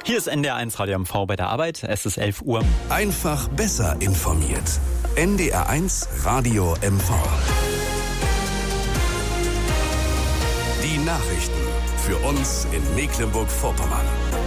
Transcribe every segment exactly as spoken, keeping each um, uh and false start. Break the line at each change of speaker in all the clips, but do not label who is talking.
Hier ist N D R eins Radio M V bei der Arbeit. Es ist elf Uhr.
Einfach besser informiert. N D R eins Radio M V. Die Nachrichten für uns in Mecklenburg-Vorpommern.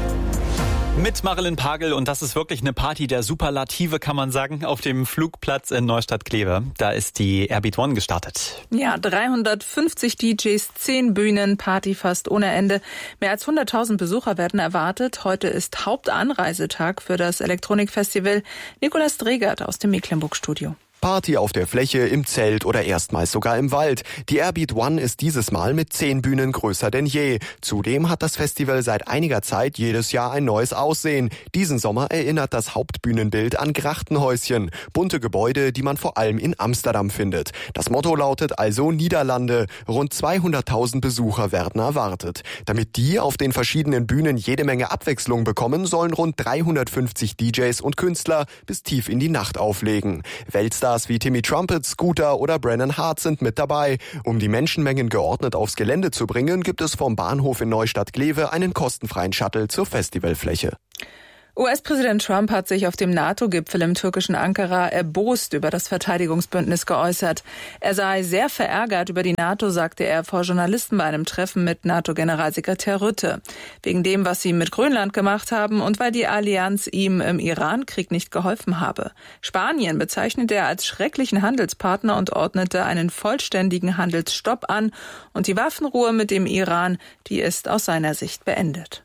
Mit Marilyn Pagel, und das ist wirklich eine Party der Superlative, kann man sagen, auf dem Flugplatz in Neustadt-Kleve. Da ist die Airbeat One gestartet.
Ja, dreihundertfünfzig D Js, zehn Bühnen, Party fast ohne Ende. Mehr als hunderttausend Besucher werden erwartet. Heute ist Hauptanreisetag für das Elektronikfestival. Nikolaus Dregert aus dem Mecklenburg-Studio.
Party auf der Fläche, im Zelt oder erstmals sogar im Wald. Die Airbeat One ist dieses Mal mit zehn Bühnen größer denn je. Zudem hat das Festival seit einiger Zeit jedes Jahr ein neues Aussehen. Diesen Sommer erinnert das Hauptbühnenbild an Grachtenhäuschen. Bunte Gebäude, die man vor allem in Amsterdam findet. Das Motto lautet also Niederlande. Rund zweihunderttausend Besucher werden erwartet. Damit die auf den verschiedenen Bühnen jede Menge Abwechslung bekommen, sollen rund dreihundertfünfzig D Js und Künstler bis tief in die Nacht auflegen. Weltstars wie Timmy Trumpet, Scooter oder Brennan Hart sind mit dabei. Um die Menschenmengen geordnet aufs Gelände zu bringen, gibt es vom Bahnhof in Neustadt-Kleve einen kostenfreien Shuttle zur Festivalfläche.
U S-Präsident Trump hat sich auf dem NATO-Gipfel im türkischen Ankara erbost über das Verteidigungsbündnis geäußert. Er sei sehr verärgert über die NATO, sagte er vor Journalisten bei einem Treffen mit NATO-Generalsekretär Rutte. Wegen dem, was sie mit Grönland gemacht haben und weil die Allianz ihm im Iran-Krieg nicht geholfen habe. Spanien bezeichnete er als schrecklichen Handelspartner und ordnete einen vollständigen Handelsstopp an. Und die Waffenruhe mit dem Iran, die ist aus seiner Sicht beendet.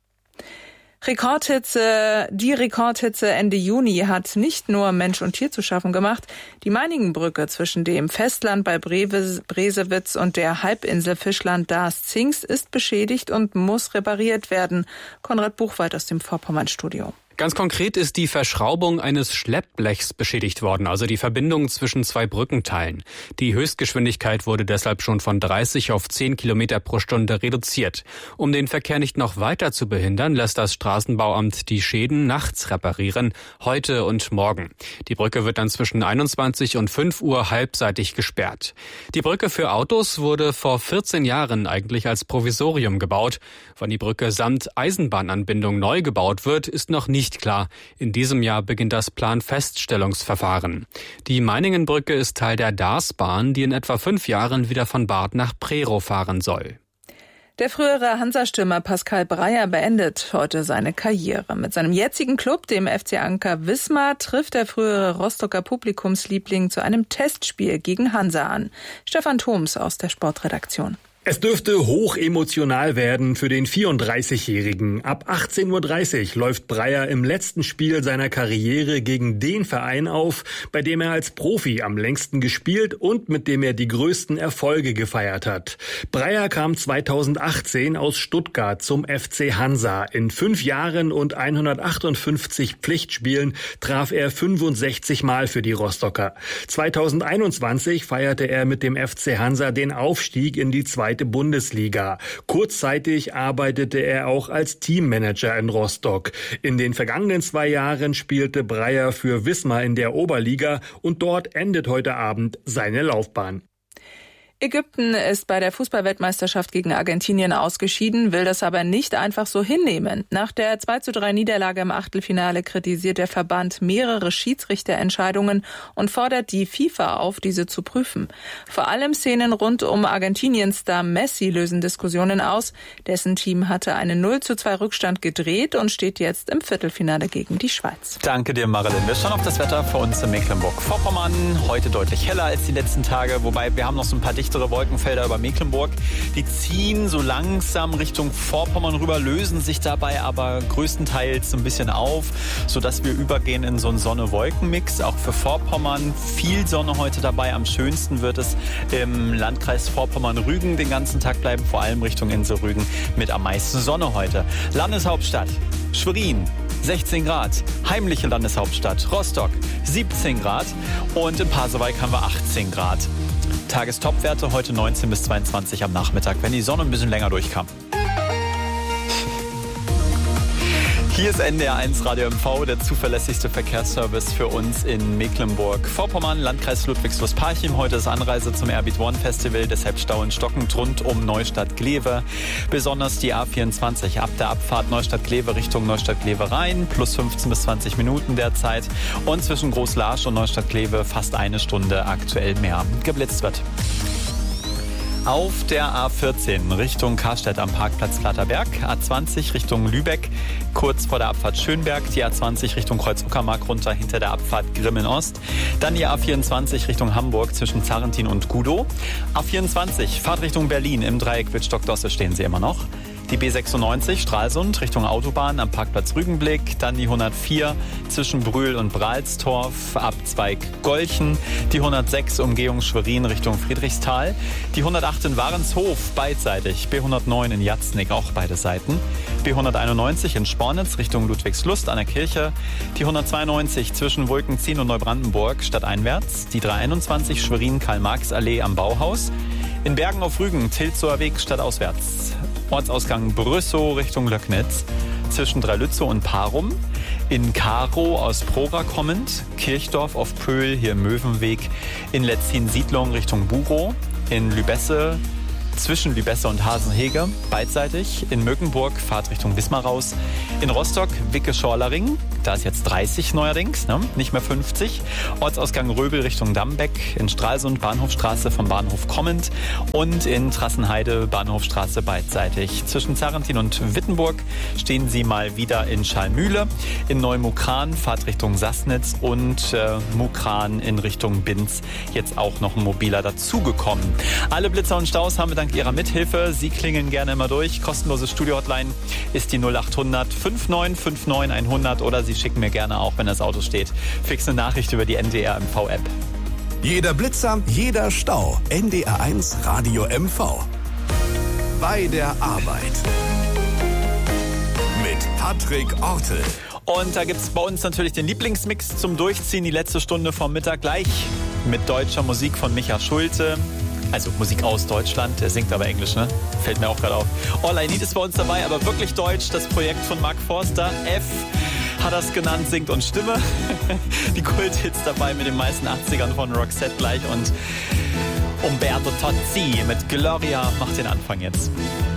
Rekordhitze, die Rekordhitze Ende Juni hat nicht nur Mensch und Tier zu schaffen gemacht. Die Meiningenbrücke zwischen dem Festland bei Bresewitz und der Halbinsel Fischland Darß-Zingst ist beschädigt und muss repariert werden. Konrad Buchwald aus dem Vorpommern-Studio.
Ganz konkret ist die Verschraubung eines Schleppblechs beschädigt worden, also die Verbindung zwischen zwei Brückenteilen. Die Höchstgeschwindigkeit wurde deshalb schon von dreißig auf zehn Kilometer pro Stunde reduziert. Um den Verkehr nicht noch weiter zu behindern, lässt das Straßenbauamt die Schäden nachts reparieren, heute und morgen. Die Brücke wird dann zwischen einundzwanzig und fünf Uhr halbseitig gesperrt. Die Brücke für Autos wurde vor vierzehn Jahren eigentlich als Provisorium gebaut. Wann die Brücke samt Eisenbahnanbindung neu gebaut wird, ist noch nicht Nicht klar. In diesem Jahr beginnt das Planfeststellungsverfahren. Die Meiningenbrücke ist Teil der Darßbahn, die in etwa fünf Jahren wieder von Barth nach Prerow fahren soll.
Der frühere Hansa-Stürmer Pascal Breyer beendet heute seine Karriere. Mit seinem jetzigen Club, dem F C Anker Wismar, trifft der frühere Rostocker Publikumsliebling zu einem Testspiel gegen Hansa an. Stefan Thoms aus der Sportredaktion.
Es dürfte hoch emotional werden für den vierunddreißigjährigen. Ab achtzehn Uhr dreißig läuft Breyer im letzten Spiel seiner Karriere gegen den Verein auf, bei dem er als Profi am längsten gespielt und mit dem er die größten Erfolge gefeiert hat. Breyer kam zweitausendachtzehn aus Stuttgart zum F C Hansa. In fünf Jahren und hundertachtundfünfzig Pflichtspielen traf er fünfundsechzig Mal für die Rostocker. zweitausendeinundzwanzig feierte er mit dem F C Hansa den Aufstieg in die zweite Bundesliga. Kurzzeitig arbeitete er auch als Teammanager in Rostock. In den vergangenen zwei Jahren spielte Breyer für Wismar in der Oberliga und dort endet heute Abend seine Laufbahn.
Ägypten ist bei der Fußballweltmeisterschaft gegen Argentinien ausgeschieden, will das aber nicht einfach so hinnehmen. Nach der zwei zu drei Niederlage im Achtelfinale kritisiert der Verband mehrere Schiedsrichterentscheidungen und fordert die FIFA auf, diese zu prüfen. Vor allem Szenen rund um Argentiniens-Star Messi lösen Diskussionen aus. Dessen Team hatte einen null zu zwei Rückstand gedreht und steht jetzt im Viertelfinale gegen die Schweiz.
Danke dir, Marilyn. Wir schauen auf das Wetter für uns in Mecklenburg-Vorpommern. Heute deutlich heller als die letzten Tage, wobei wir haben noch so ein paar dichtere Wolkenfelder über Mecklenburg. Die ziehen so langsam Richtung Vorpommern rüber, lösen sich dabei aber größtenteils so ein bisschen auf, sodass wir übergehen in so einen Sonne-Wolken-Mix. Auch für Vorpommern viel Sonne heute dabei. Am schönsten wird es im Landkreis Vorpommern-Rügen den ganzen Tag bleiben, vor allem Richtung Insel Rügen mit am meisten Sonne heute. Landeshauptstadt Schwerin sechzehn Grad, heimliche Landeshauptstadt Rostock siebzehn Grad und in Pasewalk haben wir achtzehn Grad. Tagestopwerte heute neunzehn bis zweiundzwanzig am Nachmittag, wenn die Sonne ein bisschen länger durchkam. Hier Hier ist N D R eins Radio M V, der zuverlässigste Verkehrsservice für uns in Mecklenburg-Vorpommern, Landkreis Ludwigslust-Parchim. Heute ist Anreise zum Airbeat One Festival, deshalb Stau in stockend rund um Neustadt-Glewe. Besonders die A vierundzwanzig ab der Abfahrt Neustadt-Glewe Richtung Neustadt-Glewe Rhein, plus fünfzehn bis zwanzig Minuten derzeit. Und zwischen Groß-Laasch und Neustadt-Glewe fast eine Stunde aktuell mehr. Geblitzt wird. Auf der A vierzehn Richtung Karstedt am Parkplatz Platterberg, A zwanzig Richtung Lübeck, kurz vor der Abfahrt Schönberg, die A zwanzig Richtung Kreuz-Uckermark runter hinter der Abfahrt Grimmen Ost, dann die A vierundzwanzig Richtung Hamburg zwischen Zarentin und Gudow, A vierundzwanzig Fahrtrichtung Berlin im Dreieck Wittstock-Dosse stehen sie immer noch. Die B sechsundneunzig Stralsund Richtung Autobahn am Parkplatz Rügenblick, dann die hundertvier zwischen Brühl und Bralstorf, Abzweig Golchen, die hundertsechs Umgehung Schwerin Richtung Friedrichsthal, die hundertacht in Warenshof beidseitig, B hundertneun in Jatznick auch beide Seiten, B hunderteinundneunzig in Spornitz Richtung Ludwigslust an der Kirche, die hundertzweiundneunzig zwischen Wolkenziehen und Neubrandenburg stadteinwärts, die dreihunderteinundzwanzig Schwerin Karl-Marx-Allee am Bauhaus, in Bergen auf Rügen Tilzower Weg stadtauswärts, Ortsausgang Brüssow Richtung Löcknitz, zwischen Dreilützow und Parum, in Karow aus Prora kommend, Kirchdorf auf Pöhl, hier im Möwenweg, in Letzin-Siedlung Richtung Burow, in Lübesse, zwischen Lübesse und Hasenhege, beidseitig, in Möckenburg, Fahrt Richtung Wismar raus, in Rostock, Wicke-Schorlering, da ist jetzt dreißig neuerdings, ne? Nicht mehr fünfzig, Ortsausgang Röbel Richtung Dambeck, in Stralsund, Bahnhofstraße vom Bahnhof kommend und in Trassenheide, Bahnhofstraße beidseitig. Zwischen Zarentin und Wittenburg stehen sie mal wieder in Schallmühle, in Neumukran, Fahrt Richtung Sassnitz und äh, Mukran in Richtung Binz, jetzt auch noch ein mobiler dazugekommen. Alle Blitzer und Staus haben wir dank Ihrer Mithilfe. Sie klingeln gerne immer durch. Kostenlose Studio-Hotline ist die null achthundert neunundfünfzig neunundfünfzig hundert oder Sie schicken mir gerne auch, wenn das Auto steht, fix eine Nachricht über die N D R M V-App.
Jeder Blitzer, jeder Stau. N D R eins Radio M V. Bei der Arbeit. Mit Patrick Ortel.
Und da gibt es bei uns natürlich den Lieblingsmix zum Durchziehen, die letzte Stunde vom Mittag gleich mit deutscher Musik von Micha Schulte. Also Musik aus Deutschland, der singt aber Englisch, ne? Fällt mir auch gerade auf. All I Need ist bei uns dabei, aber wirklich deutsch. Das Projekt von Mark Forster, F hat das genannt, singt und Stimme. Die Kulthits dabei mit den meisten achtzigern von Roxette gleich und Umberto Tozzi mit Gloria macht den Anfang jetzt.